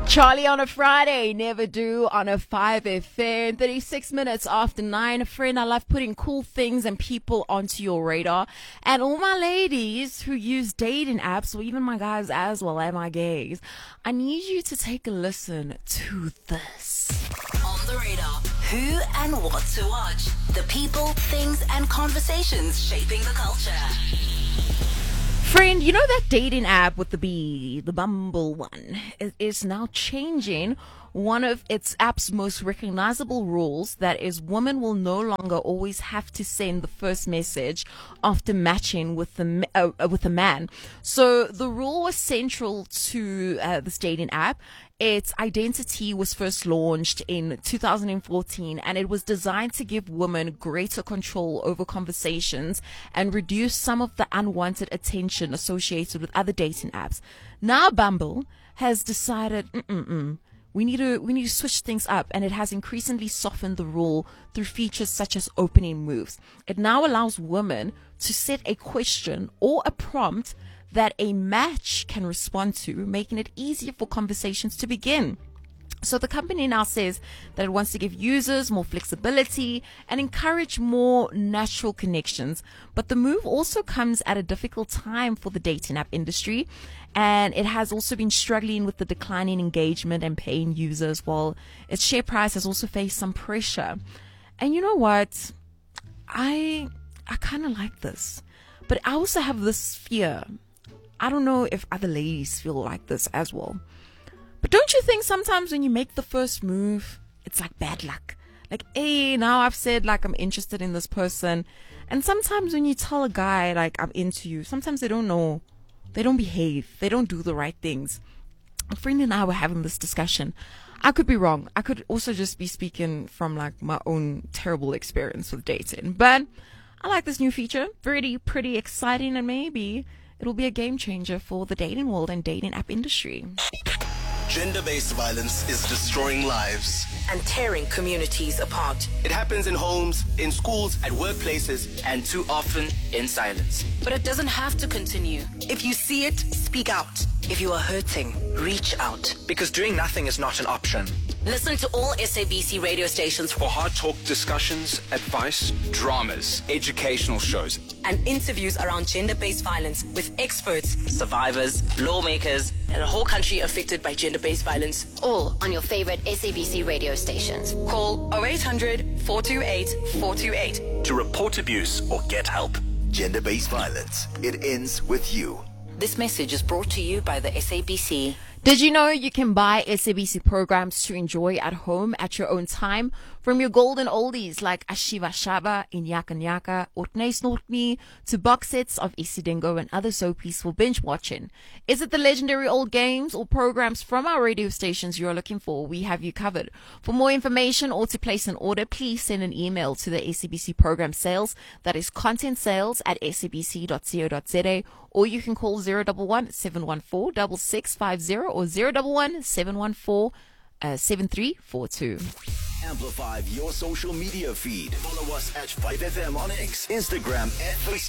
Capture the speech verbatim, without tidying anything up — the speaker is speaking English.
Charlie on a Friday, never do on a five F M. thirty-six minutes after nine. Friend, I love putting cool things and people onto your radar. And all my ladies who use dating apps, or even my guys as well, and my gays, I need you to take a listen to this. On the radar, who and what to watch. The people, things, and conversations shaping the culture. Friend, you know that dating app with the B, the Bumble one, is, is now changing one of its app's most recognizable rules, that is, women will no longer always have to send the first message after matching with the uh, with a man. So the rule was central to uh, this dating app. Its identity was first launched in two thousand fourteen, and it was designed to give women greater control over conversations and reduce some of the unwanted attention associated with other dating apps. Now Bumble has decided, mm-mm-mm, we need to we need to switch things up, and it has increasingly softened the rule through features such as opening moves. It now allows women to set a question or a prompt that a match can respond to, making it easier for conversations to begin. So the company now says that it wants to give users more flexibility and encourage more natural connections. But the move also comes at a difficult time for the dating app industry, and it has also been struggling with the declining engagement and paying users, while its share price has also faced some pressure. And you know what? I I kind of like this, but I also have this fear. I don't know if other ladies feel like this as well. But don't you think sometimes when you make the first move, it's like bad luck? Like, hey, now I've said like I'm interested in this person. And sometimes when you tell a guy like I'm into you, sometimes they don't know. They don't behave. They don't do the right things. A friend and I were having this discussion. I could be wrong. I could also just be speaking from like my own terrible experience with dating. But I like this new feature. Very pretty exciting, and maybe it'll be a game changer for the dating world and dating app industry. Gender-based violence is destroying lives and tearing communities apart. It happens in homes, in schools, at workplaces, and too often in silence. But it doesn't have to continue. If you see it, speak out. If you are hurting, reach out. Because doing nothing is not an option. Listen to all S A B C radio stations for hard talk discussions, advice, dramas, educational shows, and interviews around gender-based violence with experts, survivors, lawmakers, and a whole country affected by gender-based violence. All on your favorite S A B C radio stations. Call oh eight hundred, four two eight, four two eight to report abuse or get help. Gender-based violence. It ends with you. This message is brought to you by the S A B C. Did you know you can buy S A B C programs to enjoy at home at your own time? From your golden oldies like Ashiva Shaba, Inyaka Nyaka, Orkney Snorkney, to box sets of Isidingo and other soapies for binge watching. Is it the legendary old games or programs from our radio stations you're looking for? We have you covered. For more information or to place an order, please send an email to the S A B C program sales, that is content sales at s a b c dot co dot z a, or you can call zero one one, seven one four, six six five zero or zero one one, seven one four, seven three four two. Amplify your social media feed. Follow us at five F M on X, Instagram, and Facebook.